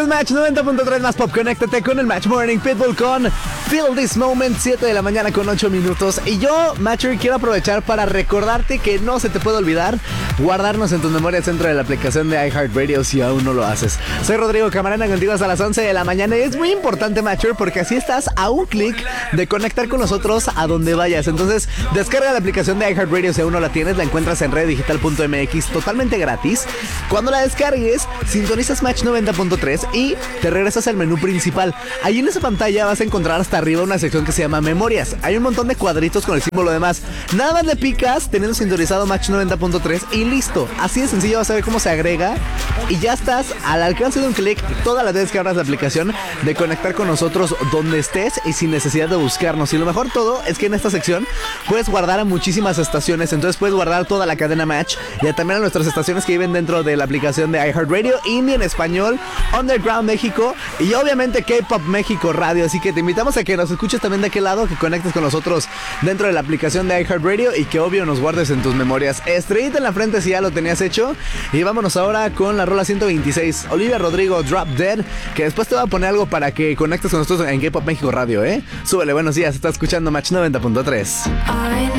es Match 90.3 más pop. Conéctate con el Match Morning Pitbull con Feel This Moment, 7 de la mañana con 8 minutos. Y yo, Matcher, quiero aprovechar para recordarte que no se te puede olvidar guardarnos en tus memorias dentro de la aplicación de iHeartRadio si aún no lo haces. Soy Rodrigo Camarena, contigo hasta las 11 de la mañana. Y es muy importante, Matcher, porque así estás a un clic de conectar con nosotros a donde vayas. Entonces, descarga la aplicación de iHeartRadio si aún no la tienes. La encuentras en reddigital.mx totalmente gratis. Cuando la descargues, sintonizas Match 90.3 y te regresas al menú principal. Ahí en esa pantalla vas a encontrar hasta arriba una sección que se llama Memorias. Hay un montón de cuadritos con el símbolo de más. Nada más le picas teniendo sintonizado Match 90.3 y listo. Así de sencillo, vas a ver cómo se agrega y ya estás al alcance de un clic todas las veces que abras la aplicación de conectar con nosotros donde estés y sin necesidad de buscarnos. Y lo mejor todo es que en esta sección puedes guardar a muchísimas estaciones. Entonces puedes guardar toda la cadena Match y también a nuestras estaciones que viven dentro de la aplicación de iHeartRadio, Indie en español, Underground México y obviamente K-Pop México Radio. Así que te invitamos a que nos escuches también de aquel lado, que conectes con nosotros dentro de la aplicación de iHeartRadio y que obvio nos guardes en tus memorias. Estrellita en la frente si ya lo tenías hecho. Y vámonos ahora con la rola 126, Olivia Rodrigo, Drop Dead, que después te va a poner algo para que conectes con nosotros en K-Pop México Radio, Súbele, buenos días, estás escuchando Match 90.3.